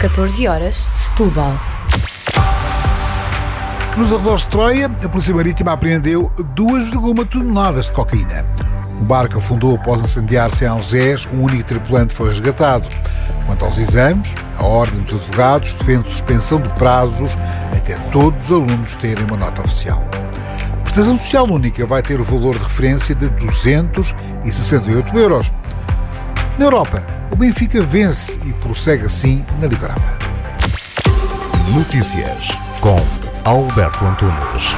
14 horas, Setúbal. Nos arredores de Troia, a Polícia Marítima apreendeu 2,1 toneladas de cocaína. O barco afundou após incendiar-se em Algés, um único tripulante foi resgatado. Quanto aos exames, a Ordem dos Advogados defende suspensão de prazos até todos os alunos terem uma nota oficial. A prestação social única vai ter o valor de referência de 268 euros. Na Europa, o Benfica vence e prossegue assim na Liga Europa. Notícias com Alberto Antunes.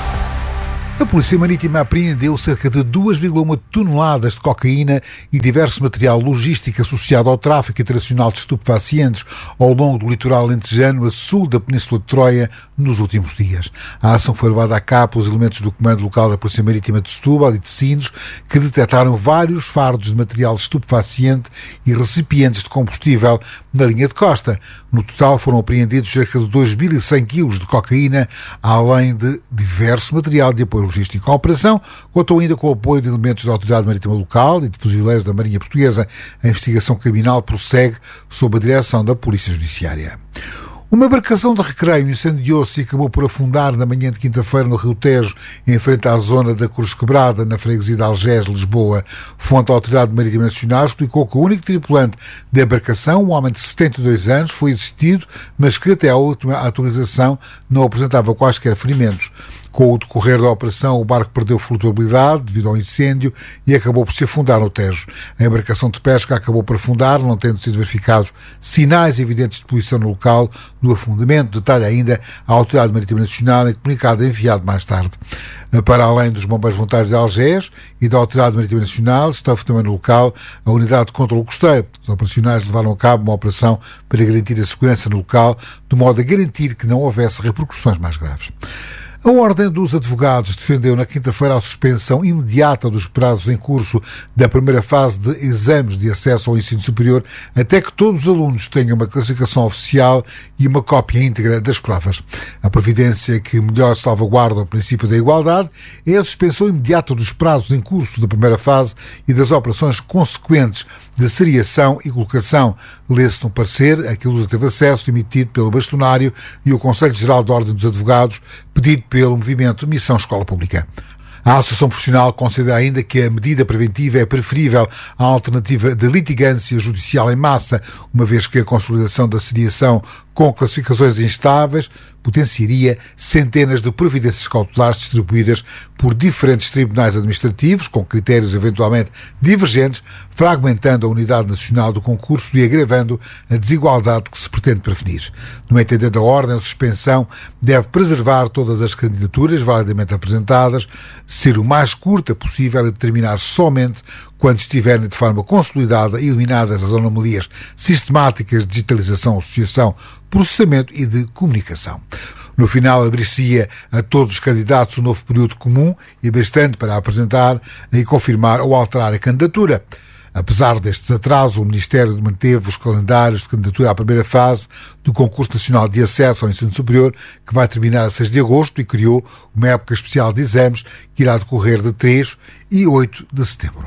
A Polícia Marítima apreendeu cerca de 2,1 toneladas de cocaína e diverso material logístico associado ao tráfico internacional de estupefacientes ao longo do litoral alentejano a sul da Península de Troia nos últimos dias. A ação foi levada a cabo pelos elementos do Comando Local da Polícia Marítima de Setúbal e de Sines, que detectaram vários fardos de material estupefaciente e recipientes de combustível na linha de costa. No total foram apreendidos cerca de 2.100 quilos de cocaína, além de diverso material de apoio logístico. A operação contou ainda com o apoio de elementos da Autoridade Marítima Local e de fuzileiros da Marinha Portuguesa. A investigação criminal prossegue sob a direção da Polícia Judiciária. Uma embarcação de recreio incendiou-se e acabou por afundar na manhã de quinta-feira no Rio Tejo, em frente à zona da Cruz Quebrada, na freguesia de Algés, Lisboa. Fonte da Autoridade Marítima Nacional explicou que o único tripulante da embarcação, um homem de 72 anos, foi assistido, mas que até à última atualização não apresentava quaisquer ferimentos. Com o decorrer da operação, o barco perdeu flutuabilidade devido ao incêndio e acabou por se afundar no Tejo. A embarcação de pesca acabou por afundar, não tendo sido verificados sinais evidentes de poluição no local do afundamento. Detalha ainda a Autoridade Marítima Nacional em comunicado enviado mais tarde. Para além dos bombeiros voluntários de Algés e da Autoridade Marítima Nacional, esteve também no local a Unidade de Controlo Costeiro. Os operacionais levaram a cabo uma operação para garantir a segurança no local, de modo a garantir que não houvesse repercussões mais graves. A Ordem dos Advogados defendeu na quinta-feira a suspensão imediata dos prazos em curso da primeira fase de exames de acesso ao ensino superior até que todos os alunos tenham uma classificação oficial e uma cópia íntegra das provas. A providência que melhor salvaguarda o princípio da igualdade é a suspensão imediata dos prazos em curso da primeira fase e das operações consequentes de seriação e colocação. Lê-se no parecer a que a Lusa teve acesso, emitido pelo Bastonário e o Conselho Geral da Ordem dos Advogados, pedido pelo movimento Missão Escola Pública. A Associação Profissional considera ainda que a medida preventiva é preferível à alternativa de litigância judicial em massa, uma vez que a consolidação da seriação com classificações instáveis potenciaria centenas de providências cautelares distribuídas por diferentes tribunais administrativos, com critérios eventualmente divergentes, fragmentando a unidade nacional do concurso e agravando a desigualdade que se pretende prevenir. No entender da Ordem, a suspensão deve preservar todas as candidaturas validamente apresentadas, ser o mais curta possível e determinar somente quando estiverem de forma consolidada e eliminadas as anomalias sistemáticas de digitalização, associação, processamento e de comunicação. No final, abrir-se-ia a todos os candidatos um novo período comum e bastante para apresentar e confirmar ou alterar a candidatura. Apesar destes atrasos, o Ministério manteve os calendários de candidatura à primeira fase do Concurso Nacional de Acesso ao Ensino Superior, que vai terminar a 6 de agosto, e criou uma época especial de exames que irá decorrer de 3 e 8 de setembro.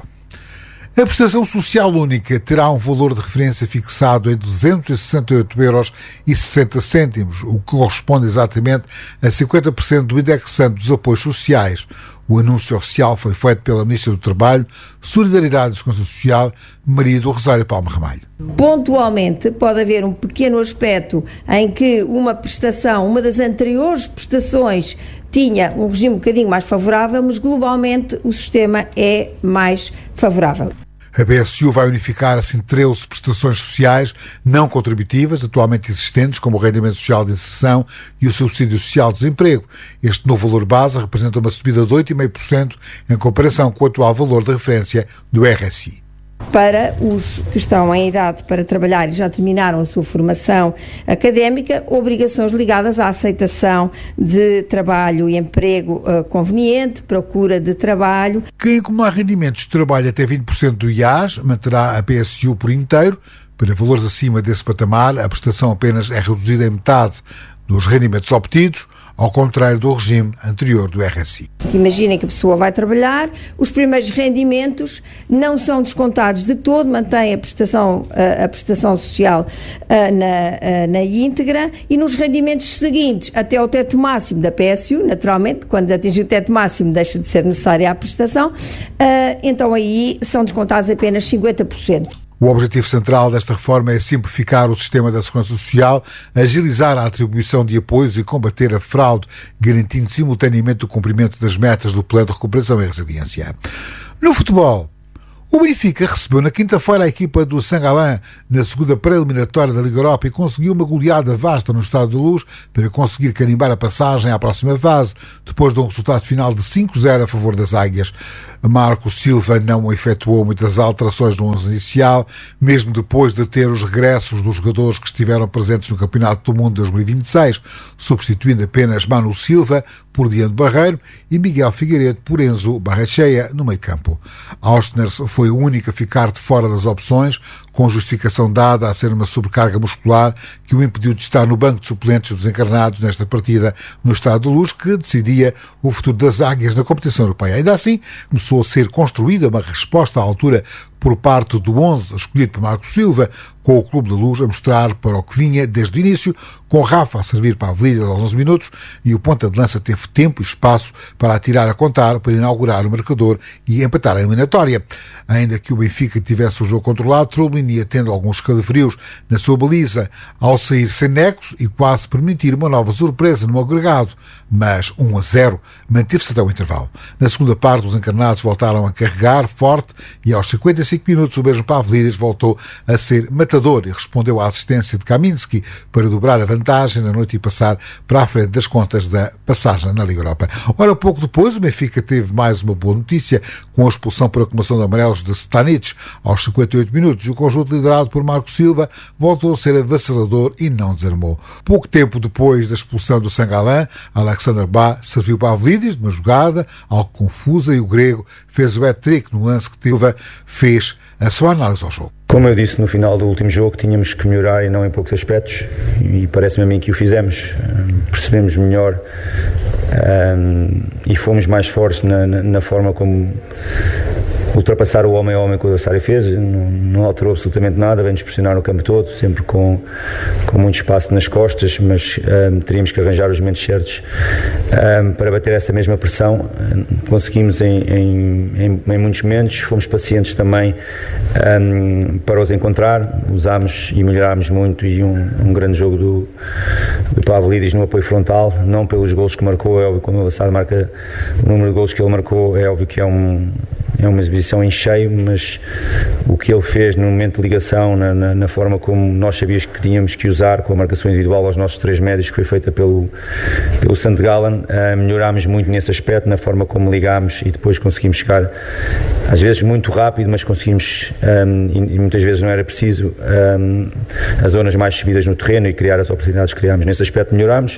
A prestação social única terá um valor de referência fixado em 268,60 euros, o que corresponde exatamente a 50% do indexante dos apoios sociais. O anúncio oficial foi feito pela Ministra do Trabalho, Solidariedade e Segurança Social, Maria do Rosário Palma Ramalho. Pontualmente pode haver um pequeno aspecto em que uma prestação, uma das anteriores prestações, tinha um regime um bocadinho mais favorável, mas globalmente o sistema é mais favorável. A PSU vai unificar assim 13 prestações sociais não contributivas atualmente existentes, como o Rendimento Social de Inserção e o Subsídio Social de Desemprego. Este novo valor base representa uma subida de 8,5% em comparação com o atual valor de referência do RSI. Para os que estão em idade para trabalhar e já terminaram a sua formação académica, obrigações ligadas à aceitação de trabalho e emprego conveniente, procura de trabalho. Quem acumular rendimentos de trabalho até 20% do IAS manterá a PSU por inteiro. Para valores acima desse patamar, a prestação apenas é reduzida em metade dos rendimentos obtidos. ao contrário do regime anterior do RSI. Imaginem que a pessoa vai trabalhar, os primeiros rendimentos não são descontados de todo, mantém a prestação social na íntegra, e nos rendimentos seguintes, até ao teto máximo da PSU, naturalmente, quando atingir o teto máximo deixa de ser necessária a prestação, então aí são descontados apenas 50%. O objetivo central desta reforma é simplificar o sistema da segurança social, agilizar a atribuição de apoios e combater a fraude, garantindo simultaneamente o cumprimento das metas do Plano de Recuperação e Resiliência. No futebol, o Benfica recebeu na quinta-feira a equipa do Saint-Gallen na segunda pré-eliminatória da Liga Europa e conseguiu uma goleada vasta no Estádio da Luz para conseguir carimbar a passagem à próxima fase, depois de um resultado final de 5-0 a favor das Águias. Marco Silva não efetuou muitas alterações no 11 inicial, mesmo depois de ter os regressos dos jogadores que estiveram presentes no Campeonato do Mundo 2026, substituindo apenas Manu Silva por Diante Barreiro e Miguel Figueiredo por Enzo Barrecheia no meio-campo. Austners foi o único a ficar de fora das opções, com justificação dada a ser uma sobrecarga muscular que o impediu de estar no banco de suplentes dos encarnados nesta partida no Estádio da Luz, que decidia o futuro das Águias na competição europeia. Ainda assim, começou a ser construída uma resposta à altura por parte do 11 escolhido por Marco Silva, com o Clube da Luz a mostrar para o que vinha desde o início, com Rafa a servir para a Avenida aos 11 minutos e o ponta de lança teve tempo e espaço para atirar a contar, para inaugurar o marcador e empatar a eliminatória. Ainda que o Benfica tivesse o jogo controlado, Trublin ia tendo alguns escalafrios na sua baliza ao sair sem nexo e quase permitir uma nova surpresa no agregado, mas 1-0 manteve-se até o intervalo. Na segunda parte, os encarnados voltaram a carregar forte e aos 55 minutos o mesmo Pavlidis voltou a ser matador e respondeu à assistência de Kaminski para dobrar a vantagem na noite e passar para a frente das contas da passagem na Liga Europa. Ora, pouco depois, o Benfica teve mais uma boa notícia com a expulsão por acumulação de amarelos de Stanic aos 58 minutos e o conjunto liderado por Marco Silva voltou a ser avassalador e não desarmou. Pouco tempo depois da expulsão do Saint-Gallen, Alexander Ba serviu para Pavlidis de uma jogada algo confusa e o grego fez o hat-trick no lance que Silva fez a sua análise ao jogo. Como eu disse no final do último jogo, tínhamos que melhorar e não em poucos aspectos, e parece-me a mim que o fizemos. Percebemos melhor e fomos mais fortes na forma como ultrapassar o homem a homem que o adversário fez. Não alterou absolutamente nada, vem-nos pressionar no campo todo, sempre com muito espaço nas costas, mas teríamos que arranjar os momentos certos para bater essa mesma pressão. Conseguimos em muitos momentos, fomos pacientes também para os encontrar, usámos e melhorámos muito, e um grande jogo do Pavlidis no apoio frontal, não pelos golos que marcou, é óbvio que quando o adversário marca o número de golos que ele marcou, é óbvio que é uma exibição em cheio, mas o que ele fez no momento de ligação, na forma como nós sabíamos que tínhamos que usar, com a marcação individual aos nossos três médios, que foi feita pelo Saint-Gallen, melhorámos muito nesse aspecto, na forma como ligámos, e depois conseguimos chegar, às vezes muito rápido, mas conseguimos, e muitas vezes não era preciso, as zonas mais subidas no terreno e criar as oportunidades que criámos. Nesse aspecto melhorámos.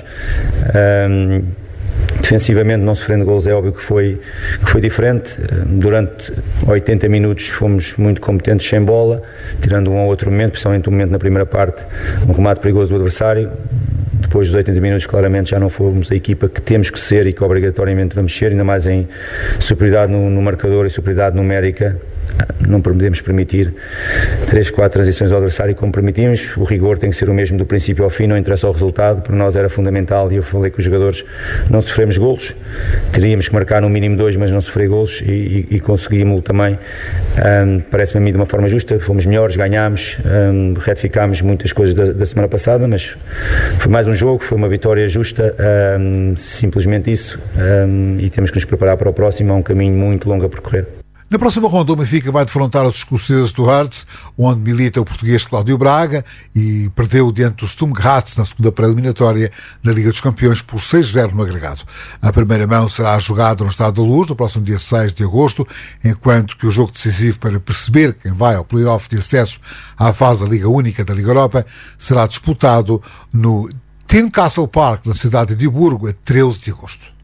Defensivamente, não sofrendo golos, é óbvio que foi diferente. Durante 80 minutos fomos muito competentes sem bola, tirando um ou outro momento, principalmente um momento na primeira parte, um remate perigoso do adversário. Depois dos 80 minutos, claramente já não fomos a equipa que temos que ser e que obrigatoriamente vamos ser, ainda mais em superioridade no marcador e superioridade numérica. Não podemos permitir 3, 4 transições ao adversário como permitimos. O rigor tem que ser o mesmo do princípio ao fim, não interessa o resultado. Para nós era fundamental, e eu falei com os jogadores, não sofremos golos. Teríamos que marcar no mínimo 2, mas não sofrer golos, e conseguimos também. Parece-me a mim de uma forma justa, fomos melhores, ganhámos, retificámos muitas coisas da semana passada, mas foi mais um jogo, foi uma vitória justa, simplesmente isso, e temos que nos preparar para o próximo. Há um caminho muito longo a percorrer. Na próxima ronda, o Benfica vai defrontar os escoceses do Hearts, onde milita o português Cláudio Braga, e perdeu diante do Sturm Graz na segunda pré-eliminatória na Liga dos Campeões por 6-0 no agregado. A primeira mão será jogada no Estádio da Luz no próximo dia 6 de agosto, enquanto que o jogo decisivo para perceber quem vai ao play-off de acesso à fase da Liga Única da Liga Europa será disputado no Tynecastle Park, na cidade de Edimburgo, a 13 de agosto.